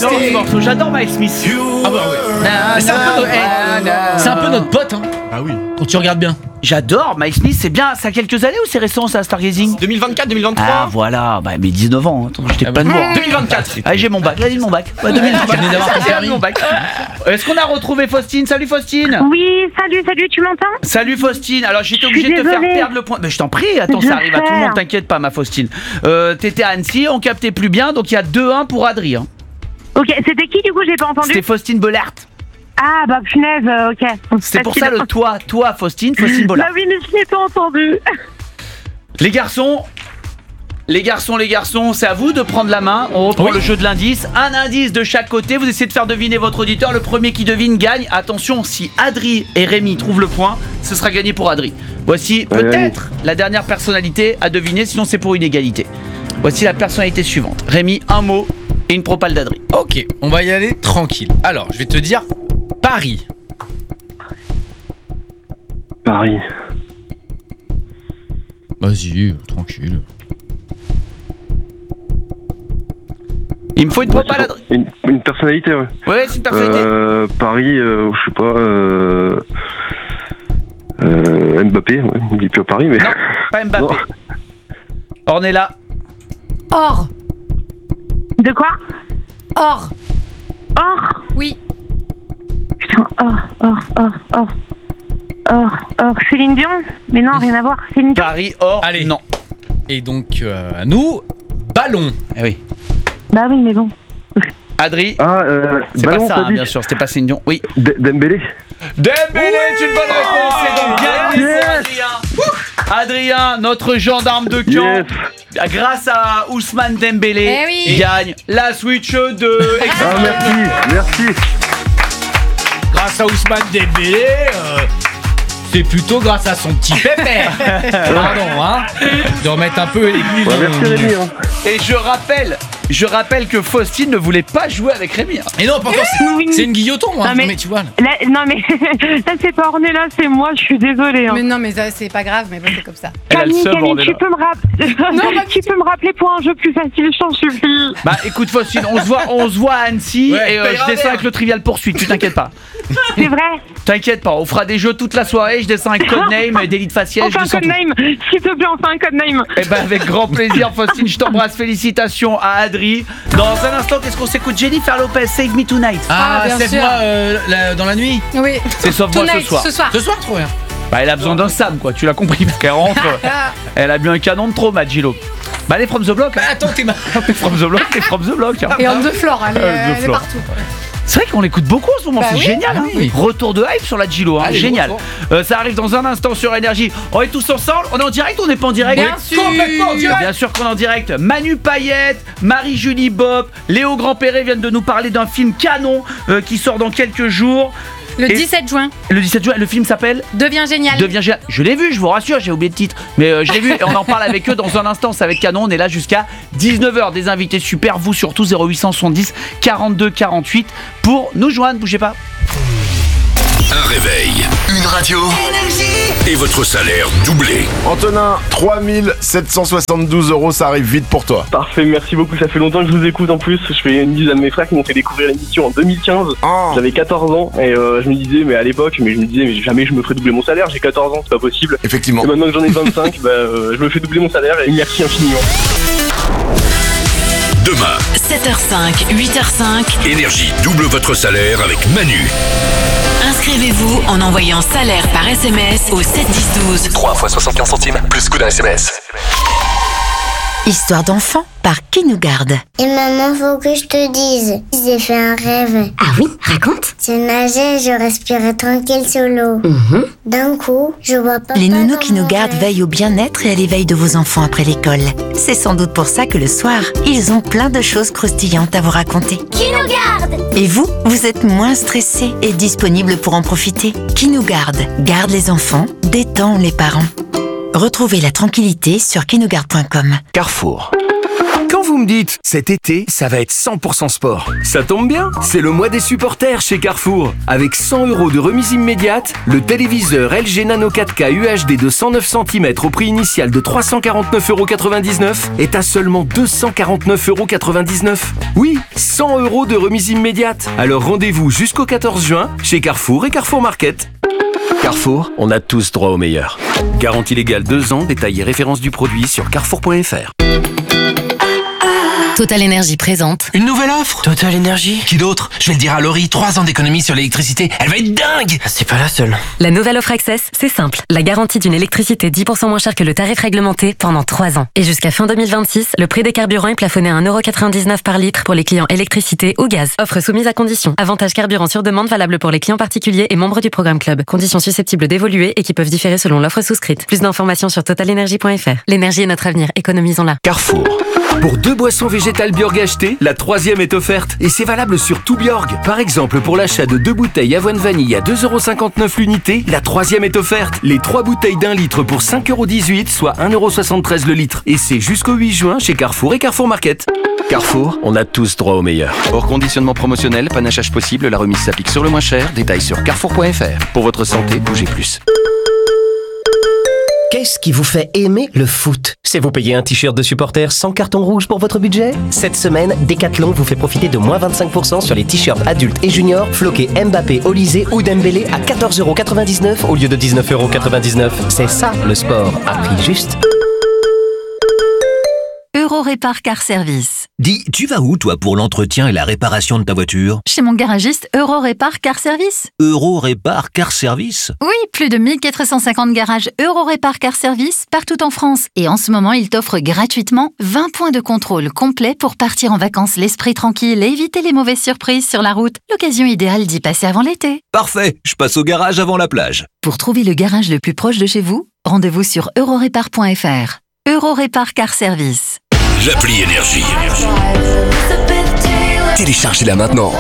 ce morceau. J'adore Miles Smith. Ah bah ouais. C'est un peu notre pote, hein. Ah oui. Quand tu regardes bien. J'adore Miles Smith, c'est bien. Ça a quelques années ou c'est récent ça, Stargazing? 2024, 2023. Ah voilà, bah mais 19 ans, attends, j'étais pas de moi. 2024. Ah j'ai mon bac, là j'ai mon bac. Ouais, 2024. venais d'avoir ton permis. Mon bac. Est-ce qu'on a retrouvé Faustine? Salut Faustine. Oui, salut, tu m'entends? Salut Faustine, alors j'étais obligé de te faire désolée. perdre le point. Mais je t'en prie, attends, ça arrive à tout le monde, t'inquiète pas ma Faustine. T'étais à Annecy, on captait plus bien, donc il y a 2-1 pour Adri. Hein. Ok, c'était qui du coup? J'ai pas entendu. C'était Faustine Bollard. Ah bah punaise, ok. C'est pour ça le toi Faustine Bollard. Bah oui, mais je l'ai pas entendu. Les garçons, c'est à vous de prendre la main. On reprend le jeu de l'indice. Un indice de chaque côté. Vous essayez de faire deviner votre auditeur. Le premier qui devine gagne. Attention, si Adri et Rémi trouvent le point, ce sera gagné pour Adri. Voici peut-être la dernière personnalité à deviner, sinon c'est pour une égalité. Voici la personnalité suivante. Rémi, un mot et une propale d'Adri. Ok, on va y aller tranquille. Alors, je vais te dire Paris. Paris. Vas-y, tranquille. Il me faut une propale d'Adri. Une personnalité, ouais. Ouais, c'est une personnalité. Paris, je sais pas. Mbappé, ouais. Il est plus à Paris, mais. Non, pas Mbappé. Non. Ornella. Or. De quoi? Or. Or. Oui. Putain, or. Céline Dion? Mais non, rien à voir. Céline Dion. Paris, or. Allez. Non. Et donc, à nous, ballon. Eh oui. Bah oui, mais bon. Adri. C'est pas ça, hein, bien sûr, c'était pas Céline Dion. Oui. Dembélé. Dembélé est une bonne réponse. C'est donc gagné pour Adrien. Adrien, notre gendarme de Caen, grâce à Ousmane Dembélé, gagne la Switch 2. Merci. Grâce à Ousmane Dembélé, c'est plutôt grâce à son petit pépère. Pardon, hein. De remettre un peu l'église dans Merci Rémi. Hein. Et je rappelle que Faustine ne voulait pas jouer avec Rémi. Hein. Et non, pourtant, c'est une guilloton, hein. Non, Mais tu vois. Là, non mais là c'est pas Ornella, c'est moi, je suis désolée. Hein. Mais non, mais ça, c'est pas grave, mais bon, c'est comme ça. Elle a le seum, Camille, Ornella. tu peux me rappeler pour un jeu plus facile, je t'en supplie. Bah écoute Faustine, on se voit à Annecy et je descends avec le trivial poursuite, tu t'inquiètes pas. C'est vrai. T'inquiète pas, on fera des jeux toute la soirée, je descends un codename, délit de faciès, On fait un codename, s'il te plaît, on fait un codename. Eh ben avec grand plaisir Faustine, je t'embrasse, félicitations à Adri. Dans un instant, qu'est-ce qu'on s'écoute? Jennifer Lopez, Save Me Tonight. Ah, bien sûr. Moi dans la nuit. Oui. C'est sauf moi Tonight, ce soir. ce soir, trop bien. Bah elle a besoin d'un Sam quoi, tu l'as compris, parce qu'elle rentre, elle a bu un canon de trop, Gilo. Bah elle est from the block. Bah attends, t'es from the block. Et on the floor, elle est partout. C'est vrai qu'on l'écoute beaucoup en ce moment, Bah c'est oui. génial. Ah oui. Retour de hype sur la Gilo, hein. Allez, Génial. retour. Ça arrive dans un instant sur Énergie. On est tous ensemble, on est en direct ou on n'est pas en direct? Bien sûr. Complètement en direct. Bien sûr qu'on est en direct. Manu Payette, Marie-Julie Bopp, Léo Grandperret viennent de nous parler d'un film canon qui sort dans quelques jours. Le 17 juin, Le 17 juin, le film s'appelle devient génial. Je l'ai vu, je vous rassure, j'ai oublié le titre. Mais je l'ai vu et on en parle avec eux dans un instant, ça va être canon. On est là jusqu'à 19h. Des invités super, vous surtout 0870 42 48 pour nous joindre, bougez pas. Un réveil, une radio et votre salaire doublé. Antonin, 3772 €, ça arrive vite pour toi. Parfait, merci beaucoup. Ça fait longtemps que je vous écoute en plus. Je fais une bise à mes frères qui m'ont fait découvrir l'émission en 2015. Oh. J'avais 14 ans et je me disais, mais jamais je me ferais doubler mon salaire. J'ai 14 ans, c'est pas possible. Effectivement. Et maintenant que j'en ai 25, je me fais doubler mon salaire et merci infiniment. Demain, 7h05, 8h05. Énergie double votre salaire avec Manu. Inscrivez-vous en envoyant salaire par SMS au 71012. 3 fois 75 centimes, plus coup d'un SMS. Histoire d'enfant par Qui nous garde. Et maman, faut que je te dise, j'ai fait un rêve. Ah oui, raconte. Je nageais, je respirais tranquille sous l'eau. D'un coup, je vois pas. Les nounous Qui nous gardent veillent au bien-être et à l'éveil de vos enfants après l'école. C'est sans doute pour ça que le soir, ils ont plein de choses croustillantes à vous raconter. Qui nous garde? Et vous, vous êtes moins stressé et disponible pour en profiter. Qui nous garde les enfants, détend les parents. Retrouvez la tranquillité sur quinougarde.com. Carrefour. Quand vous me dites, cet été, ça va être 100% sport. Ça tombe bien, c'est le mois des supporters chez Carrefour. Avec 100 € de remise immédiate, le téléviseur LG Nano 4K UHD de 109 cm au prix initial de 349,99 € est à seulement 249,99 €. Oui, 100 € de remise immédiate. Alors rendez-vous jusqu'au 14 juin chez Carrefour et Carrefour Market. Carrefour, on a tous droit au meilleur. Garantie légale 2 ans, détail et référence du produit sur carrefour.fr. Total Énergie présente. Une nouvelle offre Total Énergie. Qui d'autre? Je vais le dire à Laurie, 3 ans d'économie sur l'électricité. Elle va être dingue. C'est pas la seule. La nouvelle offre Access, c'est simple. La garantie d'une électricité 10% moins chère que le tarif réglementé pendant 3 ans. Et jusqu'à fin 2026, le prix des carburants est plafonné à 1,99 € par litre pour les clients électricité ou gaz. Offre soumise à conditions. Avantage carburant sur demande valable pour les clients particuliers et membres du programme Club. Conditions susceptibles d'évoluer et qui peuvent différer selon l'offre souscrite. Plus d'informations sur totalenergie.fr. L'énergie est notre avenir, économisons-la. Carrefour. Pour 2 boissons végétales Bjorg achetées, la 3e est offerte. Et c'est valable sur tout Bjorg. Par exemple, pour l'achat de 2 bouteilles avoine vanille à 2,59 € l'unité, la 3e est offerte. Les 3 bouteilles d'1 litre pour 5,18 €, soit 1,73 € le litre. Et c'est jusqu'au 8 juin chez Carrefour et Carrefour Market. Carrefour, on a tous droit au meilleur. Hors conditionnement promotionnel, panachage possible, la remise s'applique sur le moins cher. Détail sur carrefour.fr. Pour votre santé, bougez plus. Qu'est-ce qui vous fait aimer le foot? C'est vous payer un t-shirt de supporter sans carton rouge pour votre budget? Cette semaine, Decathlon vous fait profiter de moins 25% sur les t-shirts adultes et juniors floqués Mbappé, Olysée ou Dembélé à 14,99 € au lieu de 19,99 €. C'est ça le sport à prix juste. Eurorépar Car Service. Dis, tu vas où toi pour l'entretien et la réparation de ta voiture? Chez mon garagiste Eurorépar Car Service. Eurorépar Car Service? Oui, plus de 1450 garages Eurorépar Car Service partout en France. Et en ce moment, il t'offre gratuitement 20 points de contrôle complet pour partir en vacances l'esprit tranquille et éviter les mauvaises surprises sur la route. L'occasion idéale d'y passer avant l'été. Parfait, je passe au garage avant la plage. Pour trouver le garage le plus proche de chez vous, rendez-vous sur eurorépar.fr. Eurorépar Car Service. L'appli Énergie. Téléchargez-la maintenant.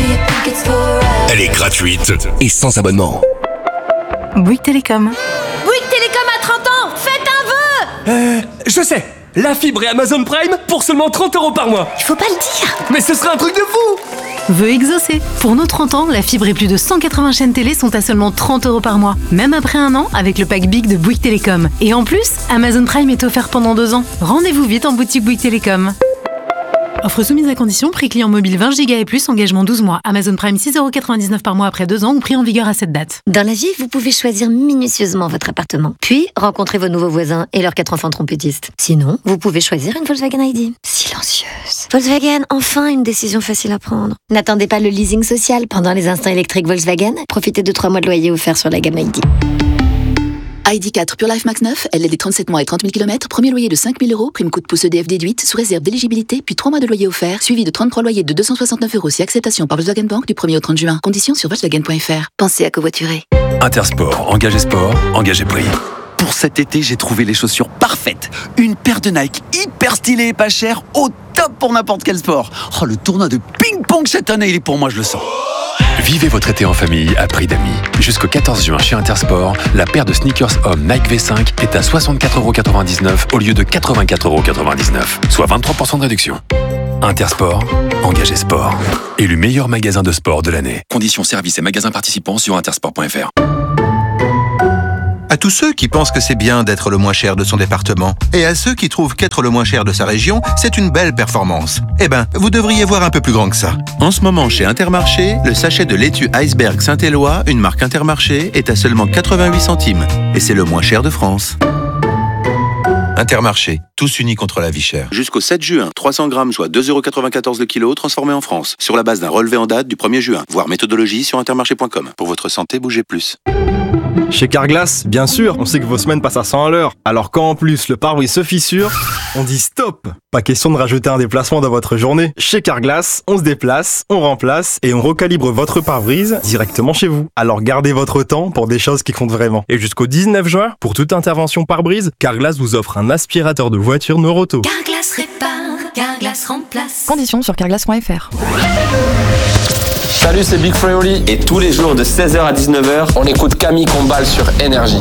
Elle est gratuite et sans abonnement. Bouygues Télécom. Bouygues Télécom a 30 ans. Faites un vœu. Je sais. La fibre et Amazon Prime pour seulement 30 € par mois. Il faut pas le dire. Mais ce serait un truc de fou. Vœu exaucé. Pour nos 30 ans, la fibre et plus de 180 chaînes télé sont à seulement 30 € par mois. Même après 1 an, avec le pack Big de Bouygues Télécom. Et en plus, Amazon Prime est offert pendant 2 ans. Rendez-vous vite en boutique Bouygues Télécom. Offre soumise à condition, prix client mobile 20 Go et plus, engagement 12 mois. Amazon Prime 6,99 € par mois après 2 ans ou prix en vigueur à cette date. Dans la vie, vous pouvez choisir minutieusement votre appartement. Puis, rencontrer vos nouveaux voisins et leurs 4 enfants trompettistes. Sinon, vous pouvez choisir une Volkswagen ID. Silencieuse. Volkswagen, enfin une décision facile à prendre. N'attendez pas le leasing social pendant les instants électriques Volkswagen. Profitez de 3 mois de loyer offerts sur la gamme ID. ID4 Pure Life Max 9, LLD 37 mois et 30 000 km, premier loyer de 5 000 €, prime coup de pouce EDF déduite, sous réserve d'éligibilité, puis 3 mois de loyer offert, suivi de 33 loyers de 269 € si acceptation par Volkswagen Bank du 1er au 30 juin. Conditions sur Volkswagen.fr. Pensez à covoiturer. Intersport, engagé sport, engagé prix. Pour cet été, j'ai trouvé les chaussures parfaites. Une paire de Nike hyper stylée et pas chère, au top pour n'importe quel sport. Oh, le tournoi de ping-pong cette année, il est pour moi, je le sens. Vivez votre été en famille à prix d'amis. Jusqu'au 14 juin chez Intersport, la paire de sneakers hommes Nike V5 est à 64,99 € au lieu de 84,99 €, soit 23% de réduction. Intersport, engagé sport. Élu meilleur magasin de sport de l'année. Conditions, services et magasins participants sur intersport.fr. À tous ceux qui pensent que c'est bien d'être le moins cher de son département, et à ceux qui trouvent qu'être le moins cher de sa région, c'est une belle performance. Eh ben, vous devriez voir un peu plus grand que ça. En ce moment, chez Intermarché, le sachet de laitue Iceberg Saint-Éloi, une marque Intermarché, est à seulement 88 centimes. Et c'est le moins cher de France. Intermarché, tous unis contre la vie chère. Jusqu'au 7 juin, 300 grammes, soit 2,94 € le kilo, transformés en France, sur la base d'un relevé en date du 1er juin. Voir méthodologie sur intermarché.com. Pour votre santé, bougez plus. Chez Carglass, bien sûr, on sait que vos semaines passent à 100 à l'heure. Alors quand en plus le pare-brise se fissure, on dit stop. Pas question de rajouter un déplacement dans votre journée. Chez Carglass, on se déplace, on remplace et on recalibre votre pare-brise directement chez vous. Alors gardez votre temps pour des choses qui comptent vraiment. Et jusqu'au 19 juin, pour toute intervention pare-brise, Carglass vous offre un aspirateur de voiture Noroto. Carglass répare, Carglass remplace. Conditions sur carglass.fr. Salut, c'est Big Frioli et tous les jours de 16h à 19h, on écoute Camille Combal sur Énergie.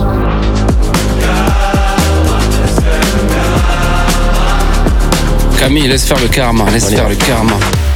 Camille, laisse faire le karma, laisse faire le karma.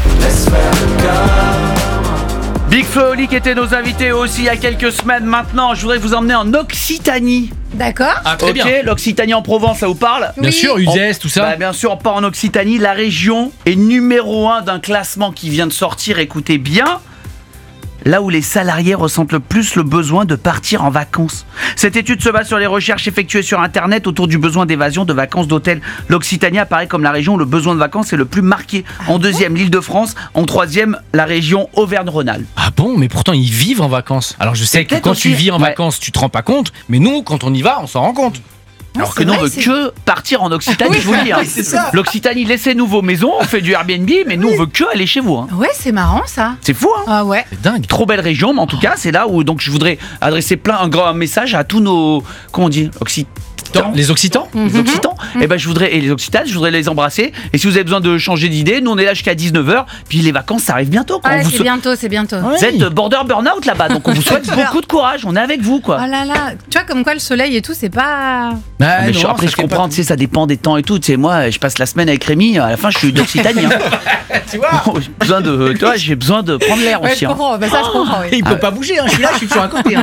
Big Flo et Oli qui étaient nos invités aussi il y a quelques semaines maintenant. Je voudrais vous emmener en Occitanie. D'accord. Ah, très bien. L'Occitanie en Provence, ça vous parle? Bien sûr, Uzès, tout ça. Bah, bien sûr, on part en Occitanie. La région est numéro 1 d'un classement qui vient de sortir. Écoutez bien. Là où les salariés ressentent le plus le besoin de partir en vacances. Cette étude se base sur les recherches effectuées sur Internet autour du besoin d'évasion, de vacances, d'hôtels. L'Occitanie apparaît comme la région où le besoin de vacances est le plus marqué. En deuxième, l'Île-de-France. En troisième, la région Auvergne-Rhône-Alpes. Ah bon, mais pourtant ils vivent en vacances. Alors je sais que quand tu vis en vacances, tu te rends pas compte, mais nous, quand on y va, on s'en rend compte. Alors que nous, on veut que partir en Occitanie, je vous le dis. Oui, c'est ça. L'Occitanie, laissez-nous vos maisons, on fait du Airbnb, mais nous, on veut que aller chez vous. Hein. Ouais, c'est marrant ça. C'est fou, hein. Ah ouais. C'est dingue. Trop belle région, mais en tout cas, c'est là où donc je voudrais adresser un grand message à tous nos, comment on dit, Les Occitans. Les Occitans. Et ben et les Occitanes, je voudrais les embrasser. Et si vous avez besoin de changer d'idée, nous on est là jusqu'à 19h. Puis les vacances, ça arrive bientôt. Ouais, c'est bientôt, c'est bientôt. Vous êtes border burn-out là-bas, donc on vous souhaite beaucoup de courage. On est avec vous, quoi. Oh là là, tu vois comme quoi le soleil et tout, c'est pas. Mais après, je comprends, tu sais, ça dépend des temps et tout. Tu sais, moi, je passe la semaine avec Rémi. À la fin, je suis d'Occitanie. Tu vois. J'ai besoin de prendre l'air aussi. Je comprends. Bah, ça, je comprends. Oui. Il peut pas bouger. Je suis là, je suis toujours à côté.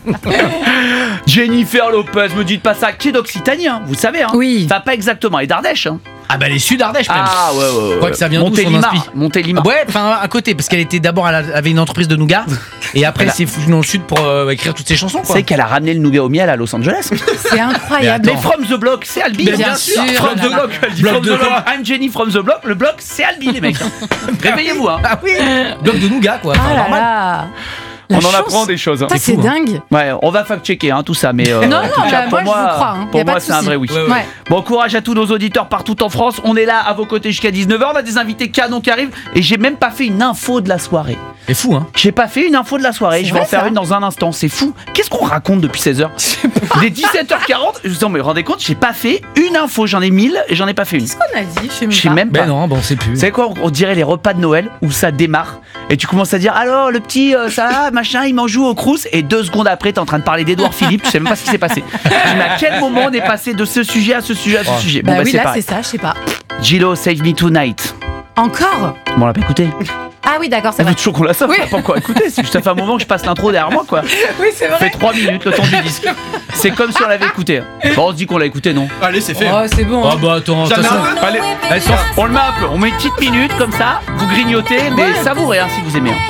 Jennifer Lopez, me dites pas ça. Qui est d'Occitanie, vous savez, hein. Oui. Enfin, pas exactement. Et d'Ardèche, hein. Ah bah les Sud-Ardèche même. Ah ouais. Je crois que ça vient d'où son inspi. Montélimar. Ouais, enfin à côté, parce qu'elle était d'abord, elle avait une entreprise de nougat, et après elle s'est foutue dans le Sud pour écrire toutes ses chansons. Tu sais qu'elle a ramené le nougat au miel à Los Angeles. C'est incroyable. Mais From the Block, c'est Albi. Bien sûr. From the Block, elle dit From the Block. I'm Jenny from the Block. Le bloc, c'est Albi, les mecs. Réveillez-vous, hein. Ah oui. Bloc de nougat, quoi. Ah là là. On en apprend des choses. Hein. C'est dingue. Ouais, on va fact-checker tout ça, mais non, en tout cas, pour moi, je vous crois. Pour moi, c'est un vrai oui. Ouais. Bon, courage à tous nos auditeurs partout en France. On est là à vos côtés jusqu'à 19h. On a des invités canons qui arrivent et j'ai même pas fait une info de la soirée. C'est fou, hein. J'ai pas fait une info de la soirée. Je vais en faire une dans un instant. C'est fou. Qu'est-ce qu'on raconte depuis 16h? Il est 17h40. Je vous rendez compte, j'ai pas fait une info. J'en ai 1000 et j'en ai pas fait une. Qu'est-ce qu'on a dit? Je sais même pas. Ben non, bon, c'est plus. Vous savez quoi? On dirait les repas de Noël où ça démarre et tu commences à dire alors le petit ça machin il m'en joue au crous et 2 secondes après t'es en train de parler d'Edouard Philippe, tu sais même pas ce qui s'est passé. Mais à quel moment on est passé de ce sujet à ce sujet à ce sujet? Bah oui, là c'est ça, je sais pas. Gillo, Save Me Tonight. Encore? Bon, on l'a pas écouté. Ah oui, d'accord, c'est Elle vrai. veut toujours qu'on la sorte, on l'a pas encore écouté. C'est juste ça fait un moment que je passe l'intro derrière moi, quoi. Oui, c'est vrai. Ça fait 3 minutes le temps du disque. C'est comme si on l'avait écouté. Bon, on se dit qu'on l'a écouté, non? Allez, c'est fait. Oh, c'est bon. Ah bah attends, allez, on le met un peu. On met une petite minute comme ça, vous grignotez, mais savourez si vous aimez.